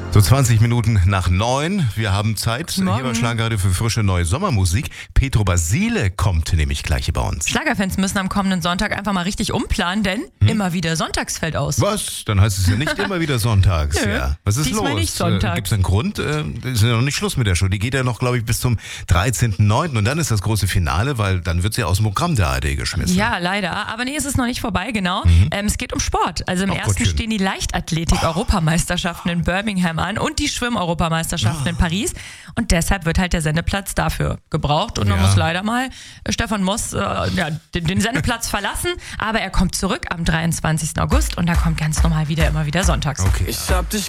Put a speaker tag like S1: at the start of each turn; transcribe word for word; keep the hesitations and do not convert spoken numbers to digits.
S1: So zwanzig Minuten nach neun. Wir haben Zeit. Hier bei Schlagerradio für frische neue Sommermusik. Petro Basile kommt nämlich gleich hier bei uns.
S2: Schlagerfans müssen am kommenden Sonntag einfach mal richtig umplanen, denn hm? immer wieder Sonntags fällt aus.
S1: Was? Dann heißt es ja nicht immer wieder Sonntags.
S2: Nö,
S1: ja. Was ist
S2: diesmal
S1: los?
S2: Nicht Sonntag.
S1: Äh, Gibt es einen Grund? Äh, ist ja noch nicht Schluss mit der Show. Die geht ja noch, glaube ich, bis zum dreizehnten neunten und dann ist das große Finale, weil dann wird sie aus dem Programm der A R D geschmissen.
S2: Ja, leider. Aber nee, es ist noch nicht vorbei, genau. Mhm. Ähm, es geht um Sport. Also im
S1: oh,
S2: ersten
S1: Gottchen.
S2: stehen die Leichtathletik-Europameisterschaften in Birmingham an und die Schwimm-Europameisterschaften in Paris. Und deshalb wird halt der Sendeplatz dafür gebraucht. Und dann
S1: Ja.
S2: muss leider mal Stefan Moss äh, ja, den, den Sendeplatz verlassen. Aber er kommt zurück am dreiundzwanzigsten August und da kommt ganz normal wieder immer wieder sonntags.
S1: Okay.
S3: Ich hab dich